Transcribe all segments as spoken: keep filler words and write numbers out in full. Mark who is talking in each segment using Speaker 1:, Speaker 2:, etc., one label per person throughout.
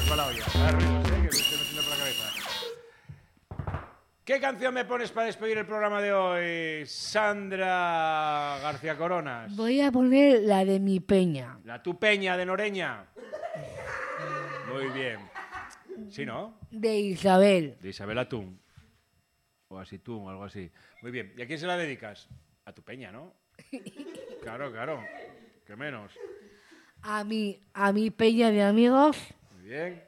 Speaker 1: para la olla. Vaya ruidos, ¿eh? Que me estoy metiendo por la cabeza. ¿Qué canción me pones para despedir el programa de hoy, Sandra García Coronas?
Speaker 2: Voy a poner la de Mi Peña.
Speaker 1: La Tu Peña de Noreña. Muy bien. ¿Sí, no?
Speaker 2: De Isabel.
Speaker 1: De Isabel Atún. O así tú, o algo así. Muy bien. ¿Y a quién se la dedicas? A tu peña, ¿no? Claro, claro. ¿Qué menos?
Speaker 2: A mi, a mi peña de amigos.
Speaker 1: Muy bien.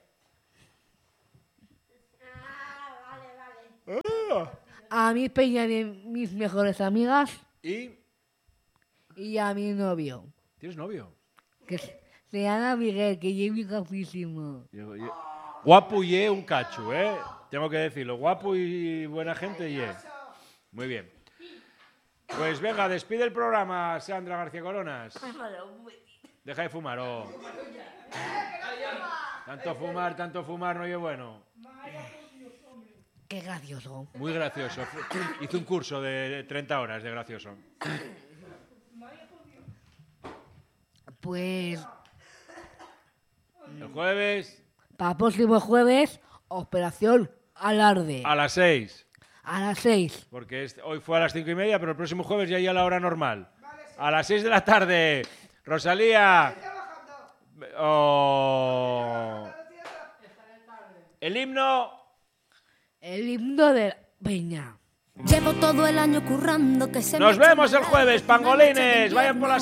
Speaker 2: A mi peña de mis mejores amigas.
Speaker 1: ¿Y?
Speaker 2: Y a mi novio.
Speaker 1: ¿Tienes novio?
Speaker 2: Que se se llama Miguel, que es muy guapísimo.
Speaker 1: Yo- yo- Guapo y es un cacho, ¿eh? Tengo que decirlo. Guapo y buena gente y es. Muy bien. Pues venga, despide el programa, Sandra García Coronas. Deja de fumar, oh. Tanto fumar, tanto fumar no es bueno.
Speaker 2: Qué gracioso.
Speaker 1: Muy gracioso. Hice un curso de treinta horas de gracioso.
Speaker 2: Pues
Speaker 1: El jueves
Speaker 2: para próximo jueves, Operación Alarde.
Speaker 1: a las seis.
Speaker 2: A las seis.
Speaker 1: Porque este- hoy fue a las cinco y media, pero el próximo jueves ya hay a la hora normal. A las seis de la tarde. Rosalía. Oh. El himno.
Speaker 2: El himno de Peña.
Speaker 3: Llevo todo el año currando que se me
Speaker 1: Nos
Speaker 3: ha hecho
Speaker 1: vemos el
Speaker 3: más
Speaker 1: jueves,
Speaker 3: largo que una noche de
Speaker 1: pangolines. Vayan por la